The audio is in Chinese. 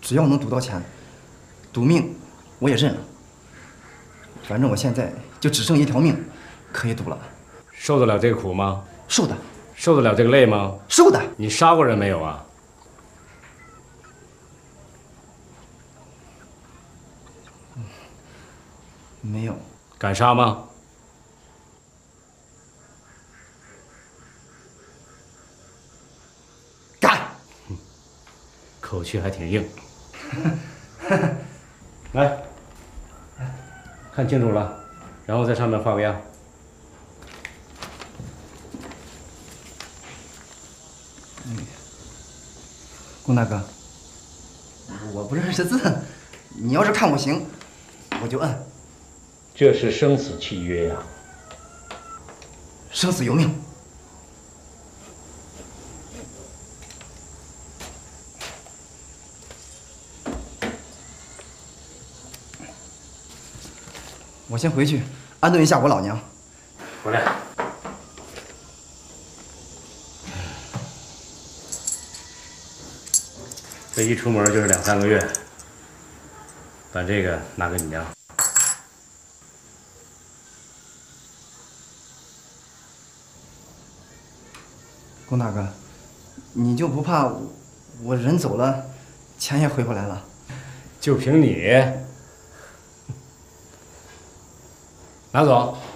只要能赌到钱，赌命我也认了。反正我现在就只剩一条命可以赌了。 受得了这个苦吗？ 受的。 受得了这个累吗？ 受的。 你杀过人没有啊？ 没有。 敢杀吗？ 敢。 口气还挺硬。来，看清楚了，然后在上面画个押。 龚大哥，我不认识字，你要是看我行，我就摁。 这是生死契约呀， 生死由命。我先回去安顿一下我老娘。 回来。这一出门就是2、3个月，把这个拿给你娘。 龚大哥，你就不怕我人走了，钱也回不来了？ 就凭你，拿走。